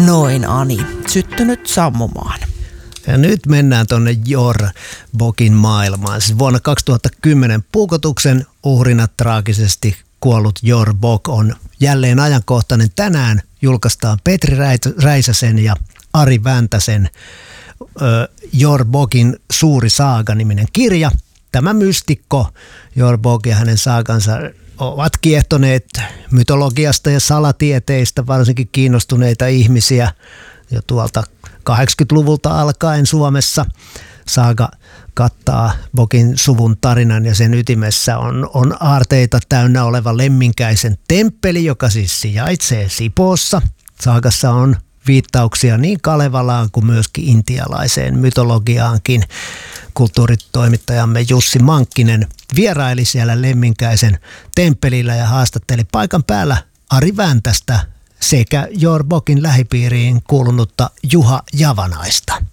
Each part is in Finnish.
Noin Ani, syttynyt sammumaan. Ja nyt mennään tuonne Jor-Bokin maailmaan. Siis vuonna 2010 puukotuksen uhrina traagisesti kuollut Jor-Bok on jälleen ajankohtainen. Tänään julkaistaan Petri Räisäsen ja Ari Väntäsen Jor-Bokin suuri saaga-niminen kirja. Tämä mystikko Jor-Bok ja hänen saagansa ovat kiehtoneet mytologiasta ja salatieteistä, varsinkin kiinnostuneita ihmisiä jo tuolta 80-luvulta alkaen Suomessa. Saaga kattaa Bokin suvun tarinan ja sen ytimessä on aarteita täynnä oleva Lemminkäisen temppeli, joka siis sijaitsee Sipoossa. Saagassa on viittauksia niin Kalevalaan kuin myöskin intialaiseen mytologiaankin. Kulttuuritoimittajamme Jussi Mankkinen vieraili siellä Lemminkäisen temppelillä ja haastatteli paikan päällä Ari Väntästä sekä Jor-Bokin lähipiiriin kuulunutta Juha Javanaista.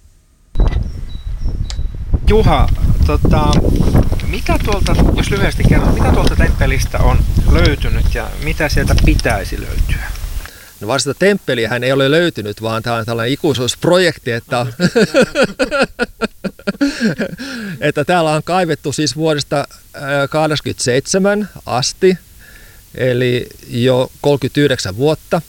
Juha, mitä tuolta, jos lyhyesti kerrot, mitä tuolta temppelistä on löytynyt ja mitä sieltä pitäisi löytyä? No varsinaista temppeliähän ei ole löytynyt, vaan tämä on tällainen ikuisuusprojekti, että täällä on kaivettu siis vuodesta 1987 asti, eli jo 39 vuotta.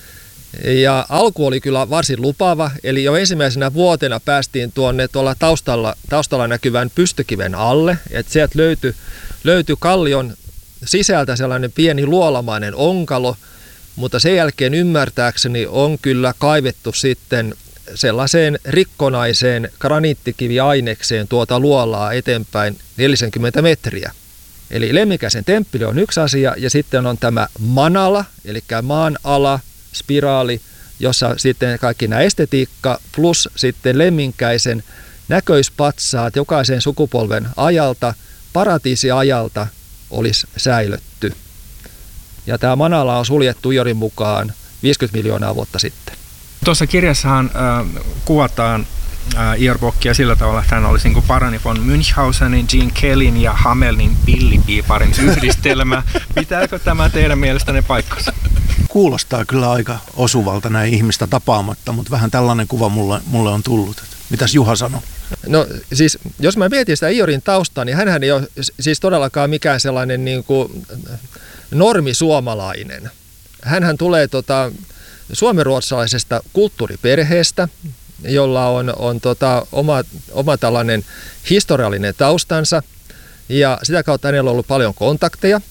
Ja alku oli kyllä varsin lupaava, eli jo ensimmäisenä vuotena päästiin tuolla taustalla näkyvän pystykiven alle, että sieltä löytyi kallion sisältä sellainen pieni luolamainen onkalo, mutta sen jälkeen ymmärtääkseni on kyllä kaivettu sitten sellaiseen rikkonaiseen graniittikiviainekseen tuota luolaa eteenpäin 40 metriä. Eli Lemminkäisen temppeli on yksi asia ja sitten on tämä manala, eli maan ala, spiraali, jossa sitten kaikki nämä estetiikka plus sitten Lemminkäisen näköispatsaat jokaisen sukupolven ajalta, paratiisiajalta olisi säilötty. Ja tämä manala on suljettu Jorin mukaan 50 miljoonaa vuotta sitten. Tuossa kirjassahan kuvataan Jor-Bokia sillä tavalla, että hän olisi niin kuin Parani von Münchhausenin, Gene Kellyn ja Hamelnin pillipiiparin yhdistelmä. Pitääkö tämä teidän mielestänne paikkansa? Kuulostaa kyllä aika osuvalta näin ihmistä tapaamatta, mutta vähän tällainen kuva mulle on tullut. Mitäs Juha sanoo? No siis, jos mä mietin sitä Iorin taustaa, niin hänhän ei ole siis todellakaan mikään sellainen niin kuin normisuomalainen. Hänhän tulee suomenruotsalaisesta kulttuuriperheestä, jolla on oma tällainen historiallinen taustansa ja sitä kautta hänellä on ollut paljon kontakteja.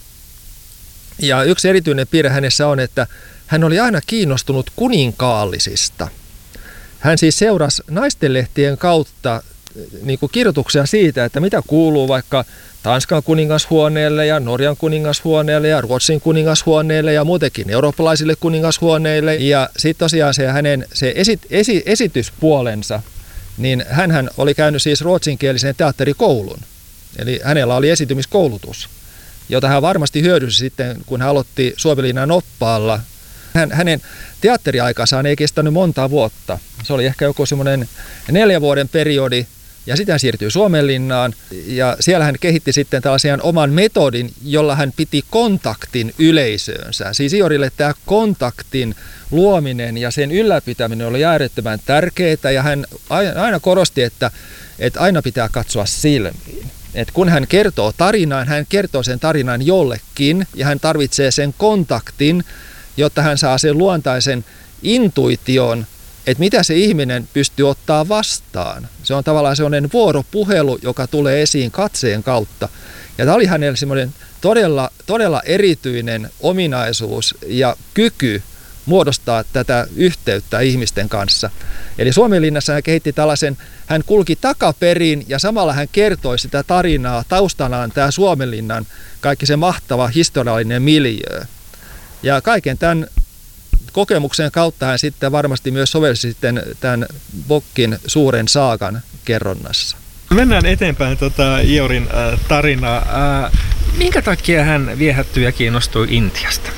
Ja yksi erityinen piirre hänessä on, että hän oli aina kiinnostunut kuninkaallisista. Hän siis seurasi naistenlehtien kautta niin kuin kirjoituksia siitä, että mitä kuuluu vaikka Tanskan kuningashuoneelle ja Norjan kuningashuoneelle ja Ruotsin kuningashuoneelle ja muutenkin eurooppalaisille kuningashuoneille. Ja sitten tosiaan se esityspuolensa, niin hänhän oli käynyt siis ruotsinkielisen teatterikoulun. Eli hänellä oli esitymiskoulutus, jota hän varmasti hyödynsi sitten, kun hän aloitti Suomenlinnan oppaalla. Hänen teatteriaikansa ei kestänyt monta vuotta. Se oli ehkä joku semmoinen 4 vuoden periodi. Ja sitten hän siirtyi Suomenlinnaan ja siellä hän kehitti sitten tällaisen oman metodin, jolla hän piti kontaktin yleisöönsä. Siis Iorille tämä kontaktin luominen ja sen ylläpitäminen oli äärettömän tärkeää ja hän aina korosti, että aina pitää katsoa silmiin. Et kun hän kertoo tarinaan, hän kertoo sen tarinan jollekin ja hän tarvitsee sen kontaktin, jotta hän saa sen luontaisen intuition, että mitä se ihminen pystyy ottaa vastaan. Se on tavallaan sellainen vuoropuhelu, joka tulee esiin katseen kautta. Ja tämä oli hänellä semmoinen todella erityinen ominaisuus ja kyky muodostaa tätä yhteyttä ihmisten kanssa. Eli Suomenlinnassa hän kehitti tällaisen, hän kulki takaperin ja samalla hän kertoi sitä tarinaa taustanaan tämä Suomenlinnan kaikki se mahtava historiallinen miljöö. Ja kaiken tämän kokemuksen kautta hän sitten varmasti myös sovelsi sitten tämän Bokin suuren saagan kerronnassa. Mennään eteenpäin Iorin tarinaa. Minkä takia hän viehättyi ja kiinnostui Intiasta?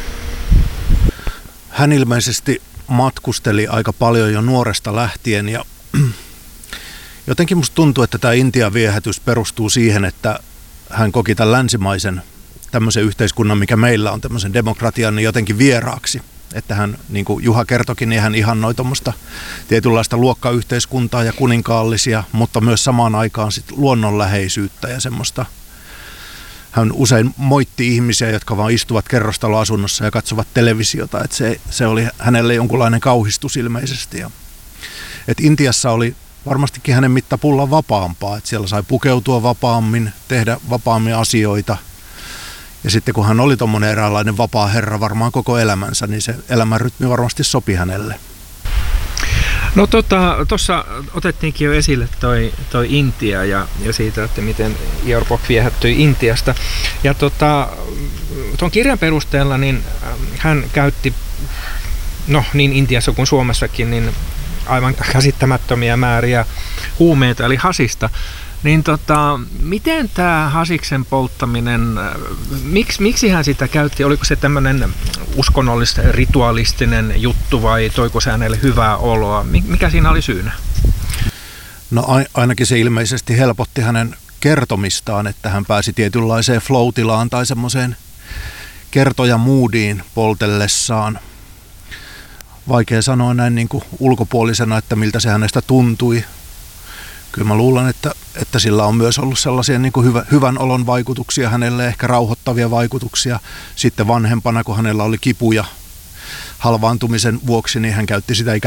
Hän ilmeisesti matkusteli aika paljon jo nuoresta lähtien ja jotenkin musta tuntuu, että tämä Intian viehätys perustuu siihen, että hän koki tämän länsimaisen tämmöisen yhteiskunnan, mikä meillä on, tämmöisen demokratian, niin jotenkin vieraaksi. Että hän, niin kuin Juha kertokin, niin hän ihannoi tuommoista tietynlaista luokkayhteiskuntaa ja kuninkaallisia, mutta myös samaan aikaan sit luonnonläheisyyttä ja semmoista. Hän usein moitti ihmisiä, jotka vaan istuvat kerrostaloasunnossa ja katsovat televisiota, että se oli hänelle jonkunlainen kauhistus ilmeisesti. Että Intiassa oli varmastikin hänen mittapullan vapaampaa, että siellä sai pukeutua vapaammin, tehdä vapaammin asioita. Ja sitten kun hän oli tommoinen eräänlainen vapaa herra varmaan koko elämänsä, niin se elämänrytmi varmasti sopi hänelle. No tuossa otettiinkin jo esille toi Intia ja siitä, että miten Ierbock viehättyi Intiasta. Ja tuon kirjan perusteella niin hän käytti, no niin Intiassa kuin Suomessakin, niin aivan käsittämättömiä määriä huumeita eli hasista. Niin miten tämä hasiksen polttaminen, miksi hän sitä käytti? Oliko se tämmöinen uskonnollis-ritualistinen juttu vai toiko se hänelle hyvää oloa? Mikä siinä oli syynä? No ainakin se ilmeisesti helpotti hänen kertomistaan, että hän pääsi tietynlaiseen flow-tilaan tai semmoiseen kertojamoodiin poltellessaan. Vaikea sanoa näin niin kuin ulkopuolisena, että miltä se hänestä tuntui. Kyllä mä luulen, että sillä on myös ollut sellaisia niin kuin hyvän olon vaikutuksia hänelle, ehkä rauhoittavia vaikutuksia. Sitten vanhempana, kun hänellä oli kipuja halvaantumisen vuoksi, niin hän käytti sitä ikään